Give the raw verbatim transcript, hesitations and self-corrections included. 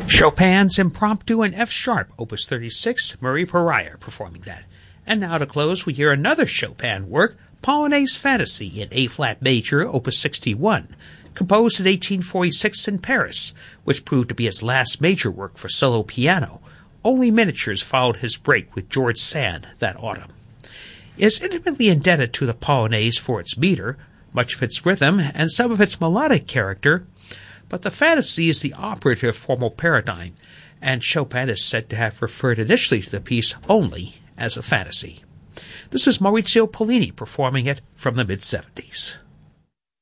Chopin's Impromptu in F sharp, Opus thirty-six, Marie Pariah performing that. And now to close, we hear another Chopin work, Polonaise Fantasy in A-flat major, Opus sixty-one, composed in eighteen forty-six in Paris, which proved to be his last major work for solo piano. Only miniatures followed his break with George Sand that autumn. It is intimately indebted to the Polonaise for its meter, much of its rhythm, and some of its melodic character, but the fantasy is the operative formal paradigm, and Chopin is said to have referred initially to the piece only as a fantasy. This is Maurizio Pollini performing it from the mid-seventies.